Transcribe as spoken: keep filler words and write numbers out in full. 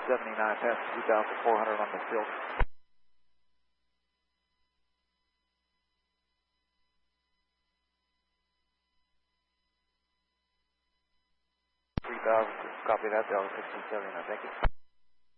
seventy-nine, past two thousand four hundred on the field. three thousand, copy that, Delta sixteen seventy-nine, thank you.